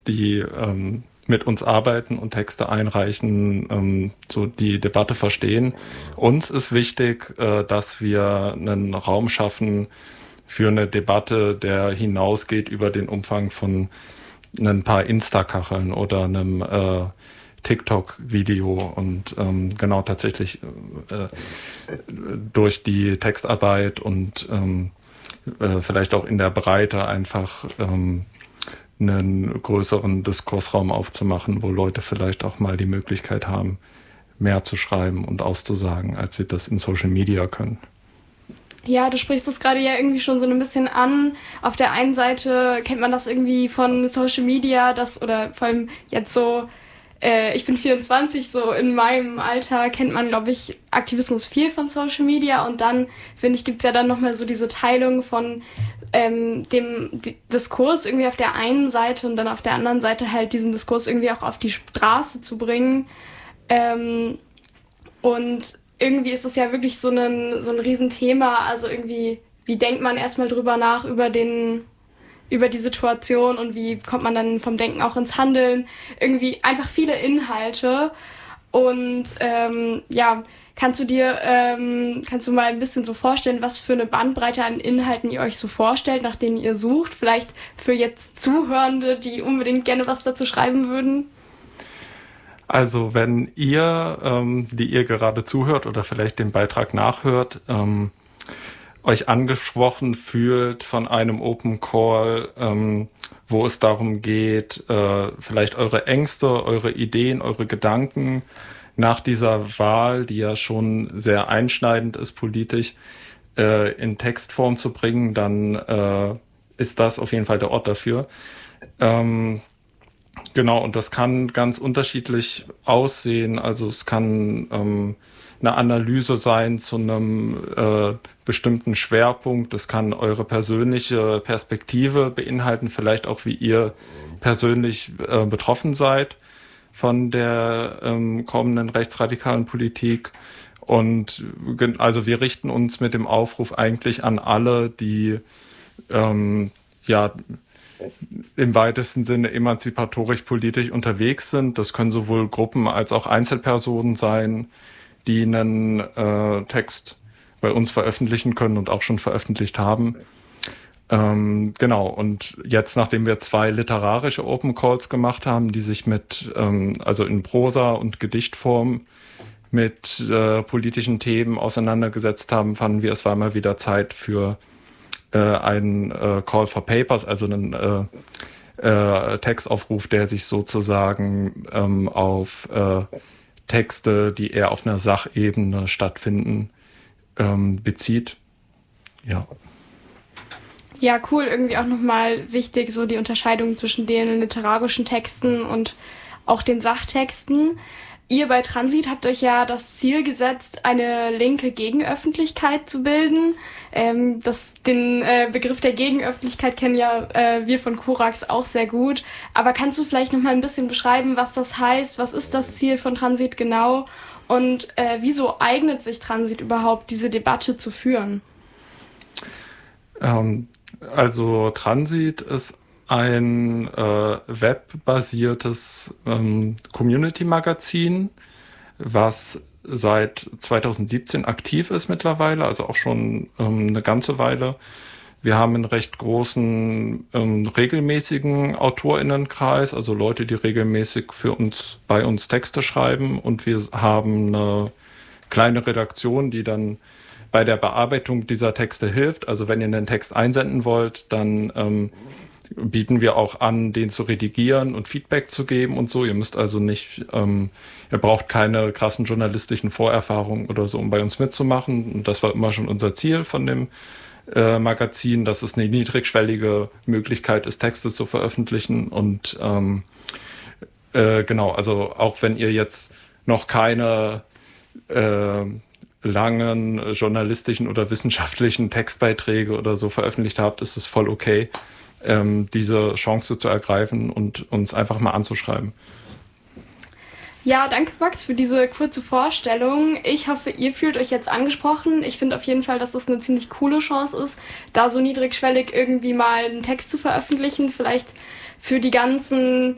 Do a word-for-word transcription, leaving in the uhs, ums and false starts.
die ähm, mit uns arbeiten und Texte einreichen, ähm, so die Debatte verstehen. Uns ist wichtig, äh, dass wir einen Raum schaffen für eine Debatte, der hinausgeht über den Umfang von ein paar Insta-Kacheln oder einem äh, TikTok-Video und ähm, genau tatsächlich äh, durch die Textarbeit und ähm, äh, vielleicht auch in der Breite einfach ähm, einen größeren Diskursraum aufzumachen, wo Leute vielleicht auch mal die Möglichkeit haben, mehr zu schreiben und auszusagen, als sie das in Social Media können. Ja, du sprichst es gerade ja irgendwie schon so ein bisschen an. Auf der einen Seite kennt man das irgendwie von Social Media, das oder vor allem jetzt so, äh, ich bin vierundzwanzig, so in meinem Alter kennt man, glaube ich, Aktivismus viel von Social Media und dann, finde ich, gibt's ja dann nochmal so diese Teilung von ähm, dem D- Diskurs irgendwie auf der einen Seite und dann auf der anderen Seite halt diesen Diskurs irgendwie auch auf die Straße zu bringen. Ähm, und irgendwie ist es ja wirklich so ein, so ein Riesenthema. Also irgendwie, wie denkt man erstmal drüber nach, über den, über die Situation und wie kommt man dann vom Denken auch ins Handeln? Irgendwie einfach viele Inhalte. Und ähm, ja, kannst du dir, ähm, kannst du mal ein bisschen so vorstellen, was für eine Bandbreite an Inhalten ihr euch so vorstellt, nach denen ihr sucht? Vielleicht für jetzt Zuhörende, die unbedingt gerne was dazu schreiben würden? Also wenn ihr, ähm, die ihr gerade zuhört oder vielleicht den Beitrag nachhört, ähm, euch angesprochen fühlt von einem Open Call, ähm, wo es darum geht, äh, vielleicht eure Ängste, eure Ideen, eure Gedanken nach dieser Wahl, die ja schon sehr einschneidend ist politisch, äh, in Textform zu bringen, dann äh, ist das auf jeden Fall der Ort dafür. Ähm, Genau, und das kann ganz unterschiedlich aussehen. Also es kann ähm, eine Analyse sein zu einem äh, bestimmten Schwerpunkt. Es kann eure persönliche Perspektive beinhalten, vielleicht auch wie ihr persönlich äh, betroffen seid von der ähm, kommenden rechtsradikalen Politik. Und gen- also wir richten uns mit dem Aufruf eigentlich an alle, die ähm, ja im weitesten Sinne emanzipatorisch politisch unterwegs sind. Das können sowohl Gruppen als auch Einzelpersonen sein, die einen äh, Text bei uns veröffentlichen können und auch schon veröffentlicht haben. Ähm, genau, und jetzt, nachdem wir zwei literarische Open Calls gemacht haben, die sich mit, ähm, also in Prosa und Gedichtform mit äh, politischen Themen auseinandergesetzt haben, fanden wir, es war mal wieder Zeit für äh, einen äh, Call for Papers, also einen äh, äh, Textaufruf, der sich sozusagen ähm, auf äh, Texte, die eher auf einer Sachebene stattfinden, ähm, bezieht. Ja. Ja, cool. Irgendwie auch nochmal wichtig, so die Unterscheidung zwischen den literarischen Texten und auch den Sachtexten. Ihr bei Transit habt euch ja das Ziel gesetzt, eine linke Gegenöffentlichkeit zu bilden. Ähm, das, den äh, Begriff der Gegenöffentlichkeit kennen ja äh, wir von Korax auch sehr gut. Aber kannst du vielleicht nochmal ein bisschen beschreiben, was das heißt? Was ist das Ziel von Transit genau? Und äh, wieso eignet sich Transit überhaupt, diese Debatte zu führen? Ähm, also Transit ist ein äh, webbasiertes ähm, Community-Magazin, was seit zwanzig siebzehn aktiv ist mittlerweile, also auch schon ähm, eine ganze Weile. Wir haben einen recht großen, ähm, regelmäßigen AutorInnenkreis, also Leute, die regelmäßig für uns, bei uns Texte schreiben, und wir haben eine kleine Redaktion, die dann bei der Bearbeitung dieser Texte hilft. Also wenn ihr einen Text einsenden wollt, dann ähm, bieten wir auch an, den zu redigieren und Feedback zu geben und so. Ihr müsst also nicht, ähm, ihr braucht keine krassen journalistischen Vorerfahrungen oder so, um bei uns mitzumachen. Und das war immer schon unser Ziel von dem äh, Magazin, dass es eine niedrigschwellige Möglichkeit ist, Texte zu veröffentlichen. Und ähm, äh, genau, also auch wenn ihr jetzt noch keine äh, langen journalistischen oder wissenschaftlichen Textbeiträge oder so veröffentlicht habt, ist es voll okay, ähm, diese Chance zu ergreifen und uns einfach mal anzuschreiben. Ja, danke Max für diese kurze Vorstellung. Ich hoffe, ihr fühlt euch jetzt angesprochen. Ich finde auf jeden Fall, dass das eine ziemlich coole Chance ist, da so niedrigschwellig irgendwie mal einen Text zu veröffentlichen. Vielleicht für die ganzen